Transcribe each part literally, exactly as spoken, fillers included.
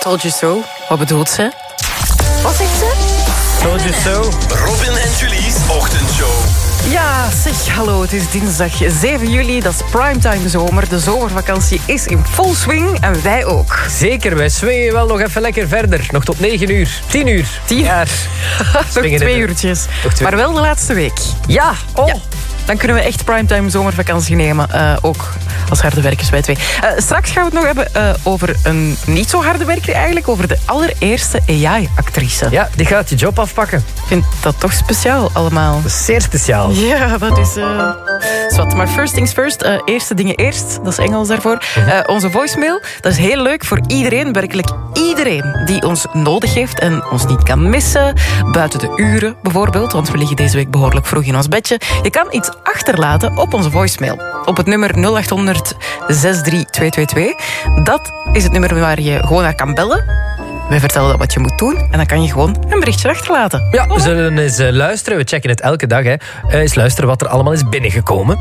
Told you so. Wat bedoelt ze? Wat zegt ze? Told you so. Robin en Julie's ochtendshow. Ja, zeg, hallo, het is dinsdag zeven juli, dat is primetime zomer. De zomervakantie is in full swing en wij ook. Zeker, wij swingen wel nog even lekker verder. Nog tot negen uur. tien uur. Tien jaar. Nog twee uurtjes. Nog twee. Maar wel de laatste week. Ja, oh. Ja. Dan kunnen we echt primetime zomervakantie nemen. Uh, ook als harde werkers, wij twee. Uh, straks gaan we het nog hebben uh, over een niet zo harde werker eigenlijk. Over de allereerste A I-actrice. Ja, die gaat je job afpakken. Ik vind dat toch speciaal allemaal. Dat is zeer speciaal. Ja, dat is... Uh... Zwat. Maar first things first. Uh, eerste dingen eerst. Dat is Engels daarvoor. Uh, onze voicemail. Dat is heel leuk voor iedereen. Werkelijk iedereen die ons nodig heeft en ons niet kan missen. Buiten de uren bijvoorbeeld. Want we liggen deze week behoorlijk vroeg in ons bedje. Je kan iets achterlaten op onze voicemail. Op het nummer nul acht honderd zes drie twee twee twee. Dat is het nummer waar je gewoon naar kan bellen. Wij vertellen dan wat je moet doen en dan kan je gewoon een berichtje achterlaten. Ja, we zullen eens uh, luisteren. We checken het elke dag. Hè. Uh, eens luisteren wat er allemaal is binnengekomen.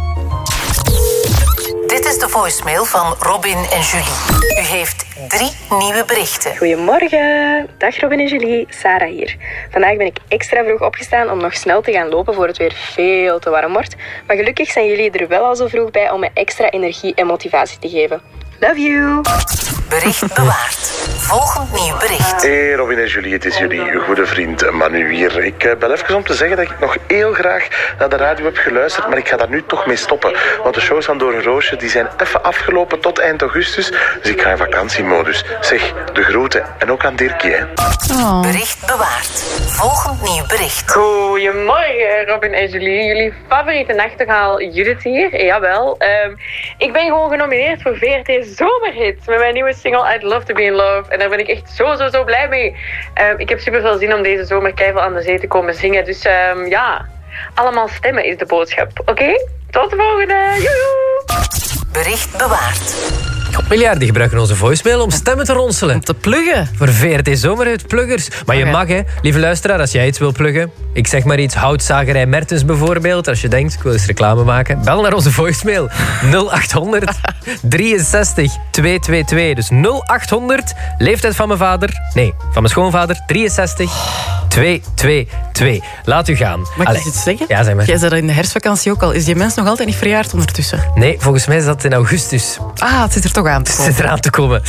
Dit is de voicemail van Robin en Julie. U heeft drie nieuwe berichten. Goedemorgen. Dag Robin en Julie, Sarah hier. Vandaag ben ik extra vroeg opgestaan om nog snel te gaan lopen voor het weer veel te warm wordt. Maar gelukkig zijn jullie er wel al zo vroeg bij om me extra energie en motivatie te geven. Love you. Bericht bewaard. Volgend nieuw bericht. Hey Robin en Julie, het is jullie goede vriend Manu hier. Ik uh, bel even om te zeggen dat ik nog heel graag naar de radio heb geluisterd, maar ik ga daar nu toch mee stoppen. Want de shows van Door een Roosje die zijn even afgelopen tot eind augustus, dus ik ga in vakantiemodus. Zeg, de groeten en ook aan Dirkie, hè. Oh. Bericht bewaard. Volgend nieuw bericht. Goedemorgen Robin en Julie. Jullie favoriete nachtegaal Judith hier. Jawel. Um, ik ben gewoon genomineerd voor V R T Zomerhit met mijn nieuwe single I'd Love to Be in Love. En daar ben ik echt zo, zo, zo blij mee. Um, ik heb super veel zin om deze zomer keiveel aan de zee te komen zingen. Dus um, ja, allemaal stemmen is de boodschap. Oké? Okay? Tot de volgende. Joejoe. Bericht bewaard. Miljarden gebruiken onze voicemail om stemmen te ronselen. Om te pluggen. Voor V R T Zomerhit pluggers. Maar je Okay. mag, hè, lieve luisteraar, als jij iets wil pluggen. Ik zeg maar iets, houtzagerij Mertens bijvoorbeeld. Als je denkt, ik wil eens reclame maken. Bel naar onze voicemail. nul acht honderd drieënzestig tweehonderdtweeëntwintig. Dus nul acht honderd, leeftijd van mijn vader. Nee, van mijn schoonvader. drieënzestig tweehonderdtweeëntwintig. Laat u gaan. Mag ik Allee. eens iets zeggen? Ja, zeg maar. Jij zei dat in de herfstvakantie ook al. Is die mens nog altijd niet verjaard ondertussen? Nee, volgens mij is dat in augustus. Ah, het zit er toch aan te Het komen. zit eraan te komen.